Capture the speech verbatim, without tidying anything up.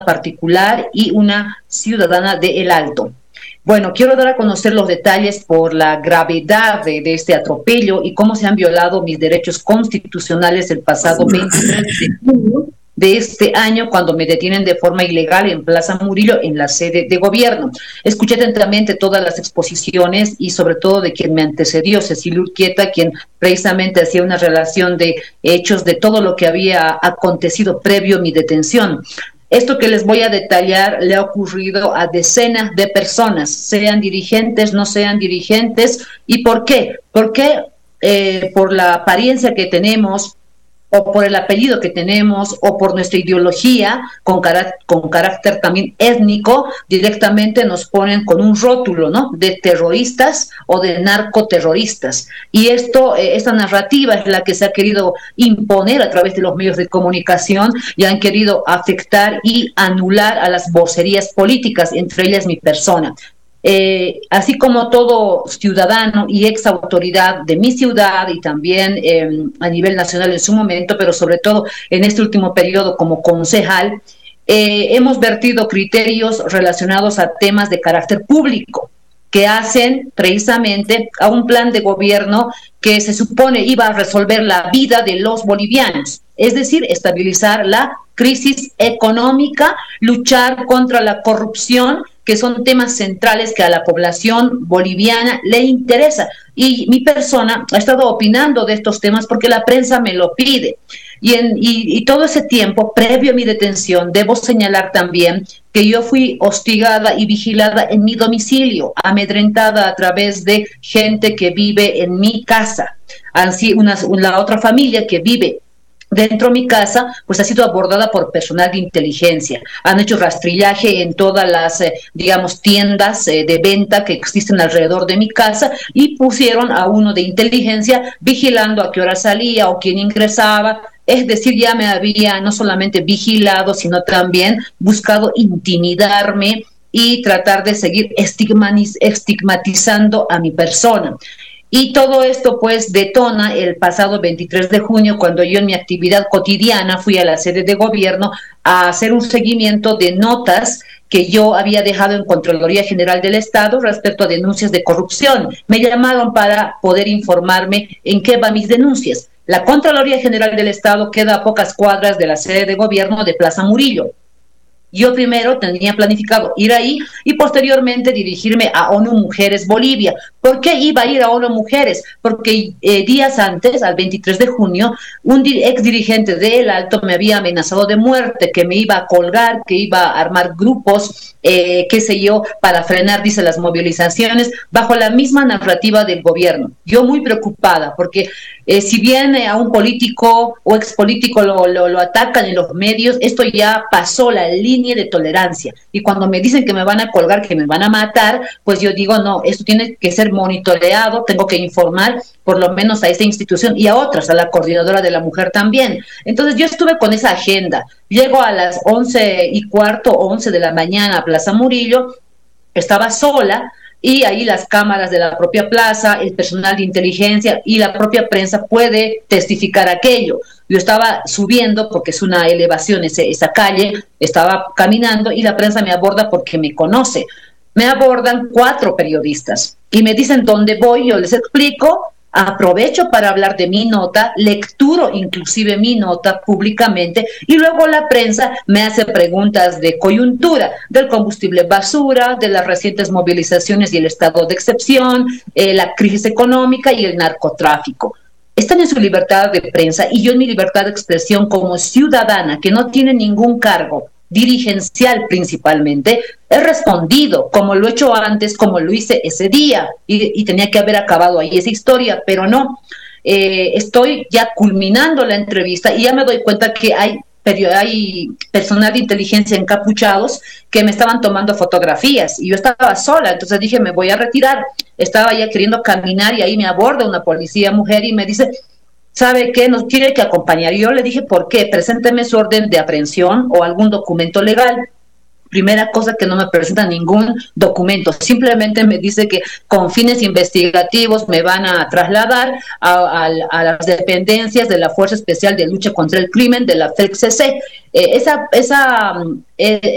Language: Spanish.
particular y una ciudadana de El Alto. Bueno, quiero dar a conocer los detalles por la gravedad de, de este atropello y cómo se han violado mis derechos constitucionales el pasado veintitrés de junio de este año, cuando me detienen de forma ilegal en Plaza Murillo, en la sede de gobierno. Escuché atentamente todas las exposiciones y sobre todo de quien me antecedió, Cecilia Urquieta, quien precisamente hacía una relación de hechos de todo lo que había acontecido previo a mi detención. Esto que les voy a detallar le ha ocurrido a decenas de personas, sean dirigentes, no sean dirigentes. ¿Y por qué? Porque eh, por la apariencia que tenemos, o por el apellido que tenemos, o por nuestra ideología, con, cará con carácter también étnico, directamente nos ponen con un rótulo, ¿no?, de terroristas o de narcoterroristas. Y esto, eh, esta narrativa es la que se ha querido imponer a través de los medios de comunicación y han querido afectar y anular a las vocerías políticas, entre ellas mi persona. Eh, así como todo ciudadano y ex autoridad de mi ciudad y también eh, a nivel nacional en su momento, pero sobre todo en este último periodo como concejal, eh, hemos vertido criterios relacionados a temas de carácter público que hacen precisamente a un plan de gobierno que se supone iba a resolver la vida de los bolivianos, es decir, estabilizar la crisis económica, luchar contra la corrupción, que son temas centrales que a la población boliviana le interesa. Y mi persona ha estado opinando de estos temas porque la prensa me lo pide. Y, en, y, y todo ese tiempo, previo a mi detención, debo señalar también que yo fui hostigada y vigilada en mi domicilio, amedrentada a través de gente que vive en mi casa. Así, una, la otra familia que vive dentro de mi casa, pues ha sido abordada por personal de inteligencia. Han hecho rastrillaje en todas las, eh, digamos, tiendas eh, de venta que existen alrededor de mi casa y pusieron a uno de inteligencia vigilando a qué hora salía o quién ingresaba. Es decir, ya me había no solamente vigilado, sino también buscado intimidarme y tratar de seguir estigmatizando a mi persona. Y todo esto pues detona el pasado veintitrés de junio, cuando yo en mi actividad cotidiana fui a la sede de gobierno a hacer un seguimiento de notas que yo había dejado en Contraloría General del Estado respecto a denuncias de corrupción. Me llamaron para poder informarme en qué van mis denuncias. La Contraloría General del Estado queda a pocas cuadras de la sede de gobierno de Plaza Murillo. Yo primero tenía planificado ir ahí y posteriormente dirigirme a ONU Mujeres Bolivia. ¿Por qué iba a ir a ONU Mujeres? Porque eh, días antes, al veintitrés de junio, un di ex dirigente de El Alto me había amenazado de muerte, que me iba a colgar, que iba a armar grupos, eh, qué sé yo, para frenar, dice, las movilizaciones, bajo la misma narrativa del gobierno. Yo muy preocupada, porque eh, si bien eh, a un político o expolítico lo, lo, lo atacan en los medios, esto ya pasó la línea de tolerancia, y cuando me dicen que me van a colgar, que me van a matar, pues yo digo, no, esto tiene que ser monitoreado, tengo que informar por lo menos a esta institución y a otras, a la Coordinadora de la Mujer también. Entonces yo estuve con esa agenda, llego a las once y cuarto, once de la mañana a Plaza Murillo, estaba sola, y ahí las cámaras de la propia plaza, el personal de inteligencia y la propia prensa puede testificar aquello. Yo estaba subiendo, porque es una elevación ese, esa calle, estaba caminando y la prensa me aborda porque me conoce. Me abordan cuatro periodistas y me dicen dónde voy, yo les explico, aprovecho para hablar de mi nota, lecturo inclusive mi nota públicamente, y luego la prensa me hace preguntas de coyuntura, del combustible basura, de las recientes movilizaciones y el estado de excepción, eh, la crisis económica y el narcotráfico. Están en su libertad de prensa y yo en mi libertad de expresión como ciudadana que no tiene ningún cargo dirigencial principalmente, he respondido como lo he hecho antes, como lo hice ese día, y, y tenía que haber acabado ahí esa historia, pero no. Eh, estoy ya culminando la entrevista y ya me doy cuenta que hay, hay personal de inteligencia encapuchados que me estaban tomando fotografías y yo estaba sola, entonces dije, me voy a retirar. Estaba ya queriendo caminar y ahí me aborda una policía mujer y me dice, ¿sabe qué? Nos tiene que acompañar. Y yo le dije, ¿por qué? Presénteme su orden de aprehensión o algún documento legal. Primera cosa, que no me presenta ningún documento, simplemente me dice que con fines investigativos me van a trasladar a, a, a las dependencias de la Fuerza Especial de Lucha contra el Crimen, de la F E L C C. Eh, esa, esa eh,